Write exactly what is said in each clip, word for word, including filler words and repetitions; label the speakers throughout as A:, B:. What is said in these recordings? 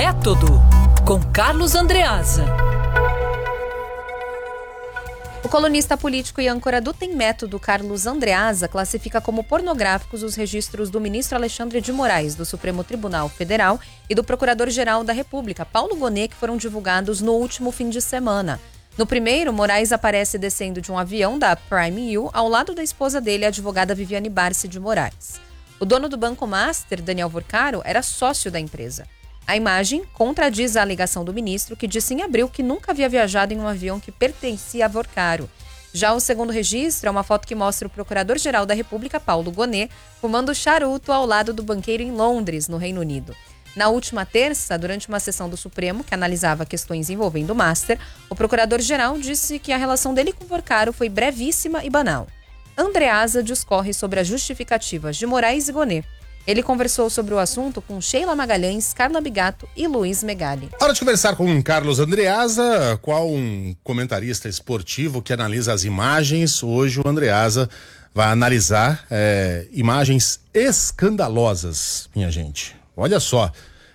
A: Método, com Carlos Andreasa.
B: O colunista político e âncora do Tem Método, Carlos Andreasa, classifica como pornográficos os registros do ministro Alexandre de Moraes, do Supremo Tribunal Federal, e do Procurador-Geral da República, Paulo Gonet, que foram divulgados no último fim de semana. No primeiro, Moraes aparece descendo de um avião da Prime U ao lado da esposa dele, a advogada Viviane Barsi de Moraes. O dono do Banco Master, Daniel Vorcaro, era sócio da empresa. A imagem contradiz a alegação do ministro, que disse em abril que nunca havia viajado em um avião que pertencia a Vorcaro. Já o segundo registro é uma foto que mostra o Procurador-Geral da República, Paulo Gonet, fumando charuto ao lado do banqueiro em Londres, no Reino Unido. Na última terça, durante uma sessão do Supremo, que analisava questões envolvendo o Master, o Procurador-Geral disse que a relação dele com Vorcaro foi brevíssima e banal. Andreasa discorre sobre as justificativas de Moraes e Gonet. Ele conversou sobre o assunto com Sheila Magalhães, Carla Bigato e Luiz Megali.
C: Hora de conversar com Carlos Andreasa, qual um comentarista esportivo que analisa as imagens. Hoje o Andreasa vai analisar é, imagens escandalosas, minha gente. Olha só,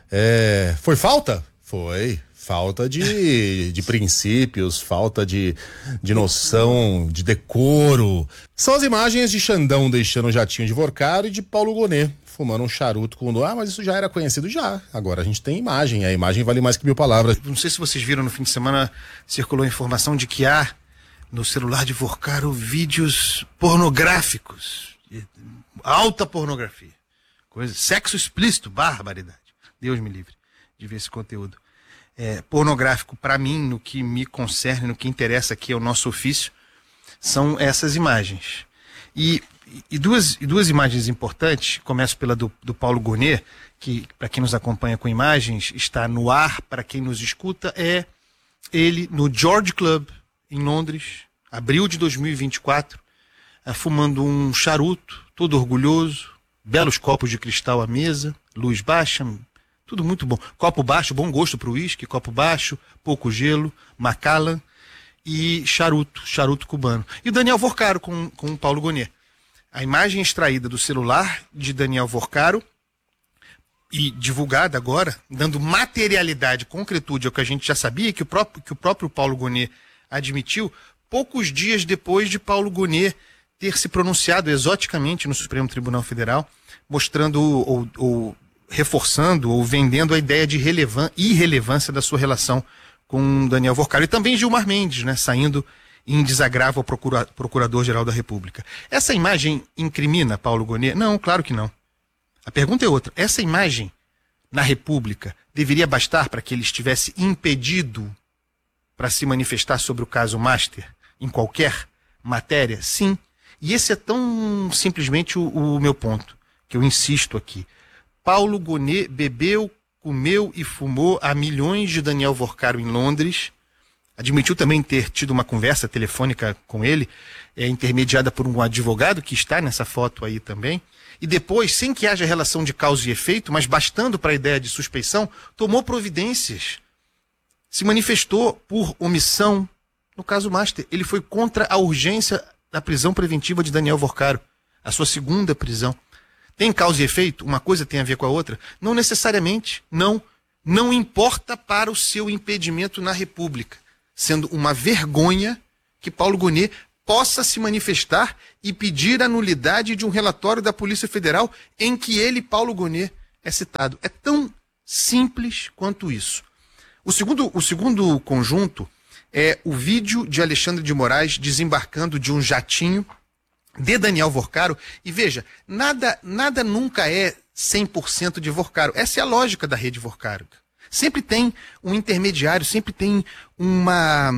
C: é, foi falta? Foi. Falta de, de princípios, falta de, de noção, de decoro. São as imagens de Xandão deixando o jatinho de Vorcaro e de Paulo Gonet fumando um charuto com o... Ah, mas isso já era conhecido já. Agora a gente tem imagem, a imagem vale mais que mil palavras.
D: Não sei se vocês viram, no fim de semana circulou a informação de que há no celular de Vorcaro vídeos pornográficos. Alta pornografia. Coisa, sexo explícito, barbaridade. Deus me livre de ver esse conteúdo. É, pornográfico, para mim, no que me concerne, no que interessa aqui ao nosso ofício, são essas imagens. E, e, duas, e duas imagens importantes, começo pela do, do Paulo Gonet, que, para quem nos acompanha com imagens, está no ar, para quem nos escuta, é ele no George Club, em Londres, abril de dois mil e vinte e quatro, é, fumando um charuto, todo orgulhoso, belos copos de cristal à mesa, luz baixa, tudo muito bom. Copo baixo, bom gosto para o uísque, copo baixo, pouco gelo, Macallan e charuto, charuto cubano. E o Daniel Vorcaro com, com o Paulo Gonet. A imagem extraída do celular de Daniel Vorcaro e divulgada agora, dando materialidade, concretude ao que a gente já sabia, que o próprio, que o próprio Paulo Gonet admitiu, poucos dias depois de Paulo Gonet ter se pronunciado exoticamente no Supremo Tribunal Federal, mostrando ou, ou reforçando ou vendendo a ideia de relevan- irrelevância da sua relação com Daniel Vorcaro. E também Gilmar Mendes, né, saindo em desagravo ao procura- Procurador-Geral da República. Essa imagem incrimina Paulo Gonet? Não, claro que não. A pergunta é outra. Essa imagem na República deveria bastar para que ele estivesse impedido para se manifestar sobre o caso Master em qualquer matéria? Sim. E esse é tão simplesmente o, o meu ponto, que eu insisto aqui. Paulo Gonet bebeu, comeu e fumou a milhões de Daniel Vorcaro em Londres. Admitiu também ter tido uma conversa telefônica com ele, é, intermediada por um advogado que está nessa foto aí também. E depois, sem que haja relação de causa e efeito, mas bastando para a ideia de suspeição, tomou providências. Se manifestou por omissão. No caso Master, ele foi contra a urgência da prisão preventiva de Daniel Vorcaro, a sua segunda prisão. Tem causa e efeito? Uma coisa tem a ver com a outra? Não necessariamente, não. Não importa para o seu impedimento na República, sendo uma vergonha que Paulo Gonet possa se manifestar e pedir a nulidade de um relatório da Polícia Federal em que ele, Paulo Gonet, é citado. É tão simples quanto isso. O segundo, o segundo conjunto é o vídeo de Alexandre de Moraes desembarcando de um jatinho de Daniel Vorcaro. E veja, nada, nada nunca é cem por cento de Vorcaro. Essa é a lógica da rede Vorcaro. Sempre tem um intermediário, sempre tem uma,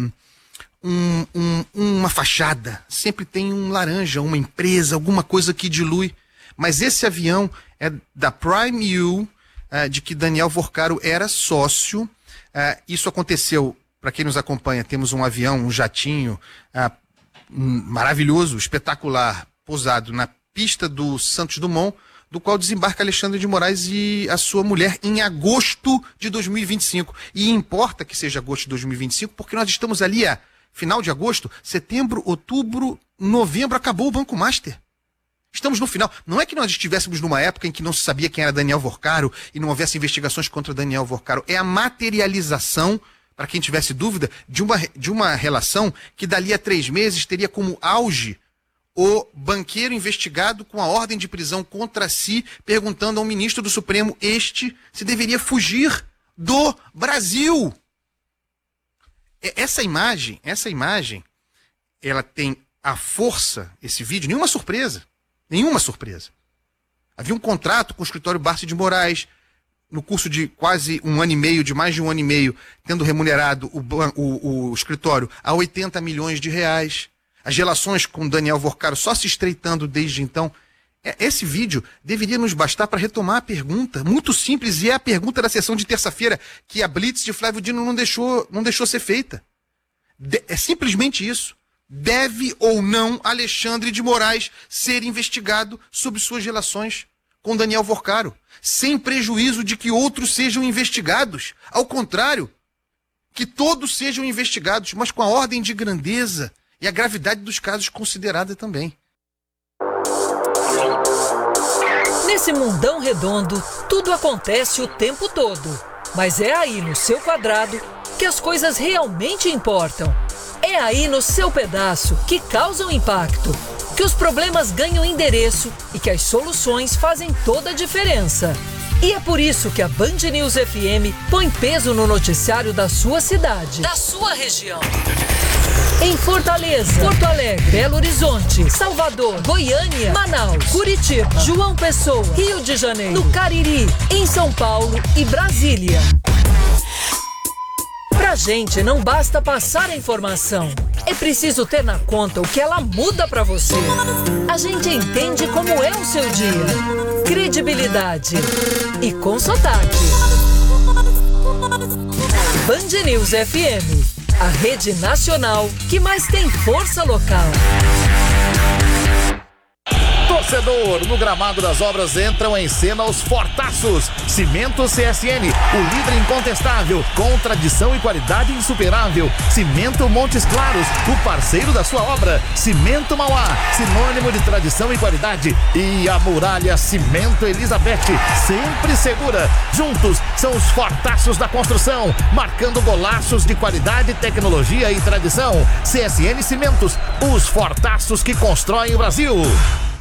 D: um, um, uma fachada, sempre tem um laranja, uma empresa, alguma coisa que dilui. Mas esse avião é da Prime U, uh, de que Daniel Vorcaro era sócio. Uh, isso aconteceu, para quem nos acompanha, temos um avião, um jatinho, uh, maravilhoso, espetacular, pousado na pista do Santos Dumont, do qual desembarca Alexandre de Moraes e a sua mulher em agosto de dois mil e vinte e cinco. E importa que seja agosto de dois mil e vinte e cinco, porque nós estamos ali a final de agosto, setembro, outubro, novembro, acabou o Banco Master. Estamos no final. Não é que nós estivéssemos numa época em que não se sabia quem era Daniel Vorcaro e não houvesse investigações contra Daniel Vorcaro. É a materialização, para quem tivesse dúvida, de uma, de uma relação que dali a três meses teria como auge o banqueiro investigado com a ordem de prisão contra si, perguntando ao ministro do Supremo este se deveria fugir do Brasil. Essa imagem, essa imagem, ela tem a força, esse vídeo, nenhuma surpresa. Nenhuma surpresa. Havia um contrato com o escritório Barsi de Moraes, no curso de quase um ano e meio, de mais de um ano e meio, tendo remunerado o, o, o escritório a oitenta milhões de reais. As relações com Daniel Vorcaro só se estreitando desde então. Esse vídeo deveria nos bastar para retomar a pergunta, muito simples, e é a pergunta da sessão de terça-feira, que a Blitz de Flávio Dino não deixou, não deixou ser feita. De, é simplesmente isso. Deve ou não Alexandre de Moraes ser investigado sobre suas relações com Daniel Vorcaro, sem prejuízo de que outros sejam investigados. Ao contrário, que todos sejam investigados, mas com a ordem de grandeza e a gravidade dos casos considerada também.
A: Nesse mundão redondo, tudo acontece o tempo todo. Mas é aí no seu quadrado que as coisas realmente importam. É aí no seu pedaço que causam impacto, que os problemas ganham endereço e que as soluções fazem toda a diferença. E é por isso que a Band News F M põe peso no noticiário da sua cidade, da sua região. Em Fortaleza, Porto Alegre, Belo Horizonte, Salvador, Goiânia, Manaus, Curitiba, João Pessoa, Rio de Janeiro, no Cariri, em São Paulo e Brasília. Pra gente não basta passar a informação, é preciso ter na conta o que ela muda pra você. A gente entende como é o seu dia. Credibilidade e com sotaque. Band News F M, a rede nacional que mais tem força local.
E: Torcedor, no gramado das obras entram em cena os fortaços. Cimento C S N, o líder incontestável, com tradição e qualidade insuperável. Cimento Montes Claros, o parceiro da sua obra. Cimento Mauá, sinônimo de tradição e qualidade. E a Muralha Cimento Elizabeth, sempre segura. Juntos são os fortaços da construção, marcando golaços de qualidade, tecnologia e tradição. C S N Cimentos, os fortaços que constroem o Brasil.